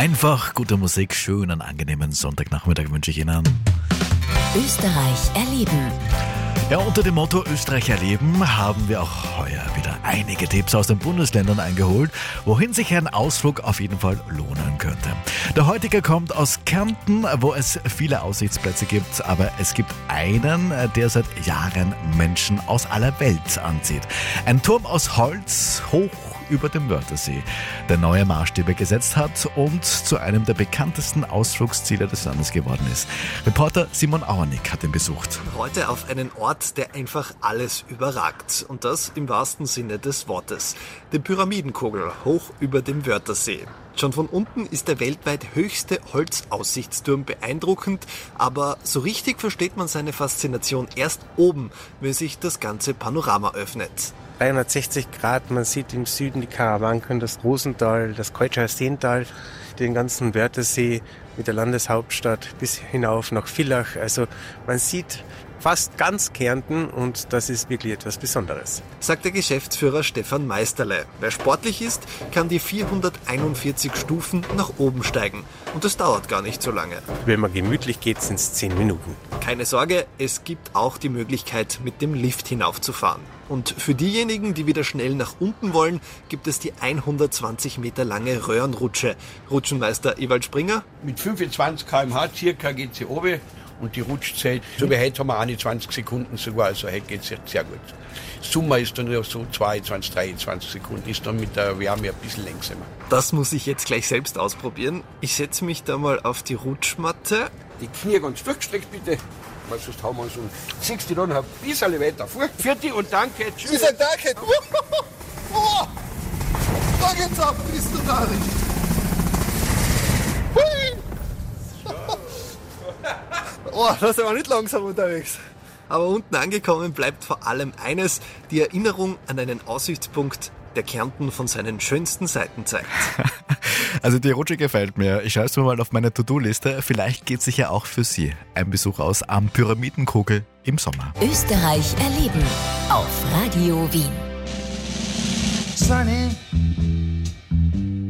Einfach gute Musik, schönen, angenehmen Sonntagnachmittag wünsche ich Ihnen. Österreich erleben. Ja, unter dem Motto Österreich erleben haben wir auch heuer wieder einige Tipps aus den Bundesländern eingeholt, wohin sich ein Ausflug auf jeden Fall lohnen könnte. Der heutige kommt aus Kärnten, wo es viele Aussichtsplätze gibt, aber es gibt einen, der seit Jahren Menschen aus aller Welt anzieht. Ein Turm aus Holz, hoch über dem Wörthersee, der neue Maßstäbe gesetzt hat und zu einem der bekanntesten Ausflugsziele des Landes geworden ist. Reporter Simon Auernick hat ihn besucht. Heute auf einen Ort, der einfach alles überragt. Und das im wahrsten Sinne des Wortes. Den Pyramidenkogel hoch über dem Wörthersee. Schon von unten ist der weltweit höchste Holzaussichtsturm beeindruckend, aber so richtig versteht man seine Faszination erst oben, wenn sich das ganze Panorama öffnet. 360 Grad, man sieht im Süden die Karawanken, das Rosental, das Keutschauer Seental, den ganzen Wörthersee mit der Landeshauptstadt bis hinauf nach Villach. Also man sieht fast ganz Kärnten und das ist wirklich etwas Besonderes. Sagt der Geschäftsführer Stefan Meisterle. Wer sportlich ist, kann die 441 Stufen nach oben steigen. Und das dauert gar nicht so lange. Wenn man gemütlich geht, sind es 10 Minuten. Keine Sorge, es gibt auch die Möglichkeit, mit dem Lift hinaufzufahren. Und für diejenigen, die wieder schnell nach unten wollen, gibt es die 120 Meter lange Röhrenrutsche. Rutschenmeister Ewald Springer. Mit 25 km/h circa geht sie runter und die Rutschzeit, so wie heute haben wir 21 Sekunden sogar, also heute geht es sehr gut. Sommer ist dann ja so 22, 23 Sekunden, ist dann mit der Wärme ein bisschen langsamer. Das muss ich jetzt gleich selbst ausprobieren. Ich setze mich da mal auf die Rutschmatte. Die Knie ganz durchgestreckt bitte, weil sonst haben wir uns ziehst die dann ein bisschen weiter vor. Für die und danke, tschüss. Ich sag danke. Oh, da geht's ab, bist du da nicht. Oh, da sind wir nicht langsam unterwegs. Aber unten angekommen bleibt vor allem eines, die Erinnerung an einen Aussichtspunkt, der Kärnten von seinen schönsten Seiten zeigt. Also die Rutsche gefällt mir. Ich schreibe es mir mal auf meine To-Do-Liste. Vielleicht geht sich ja auch für Sie ein Besuch aus am Pyramidenkogel im Sommer. Österreich erleben auf Radio Wien. Sunny